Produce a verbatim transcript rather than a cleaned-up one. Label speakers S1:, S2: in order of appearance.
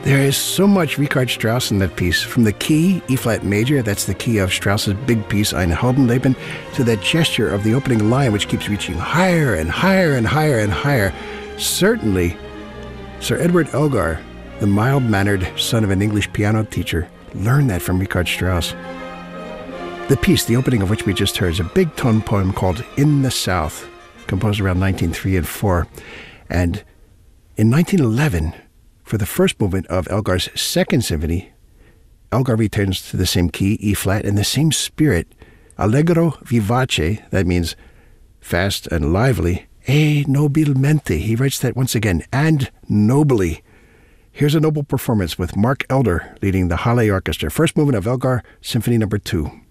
S1: There is so much Richard Strauss in that piece, from the key, E-flat major, that's the key of Strauss's big piece, Ein Heldenleben, to that gesture of the opening line, which keeps reaching higher and higher and higher and higher. Certainly, Sir Edward Elgar, the mild-mannered son of an English piano teacher, learned that from Richard Strauss. The piece, the opening of which we just heard, is a big tone poem called In the South, composed around nineteen oh three and four. And in nineteen eleven, for the first movement of Elgar's Second Symphony, Elgar returns to the same key, E-flat, in the same spirit, allegro vivace, that means fast and lively, e nobilmente. He writes that once again, and nobly. Here's a noble performance with Mark Elder leading the Halle Orchestra. First movement of Elgar, Symphony Number Two.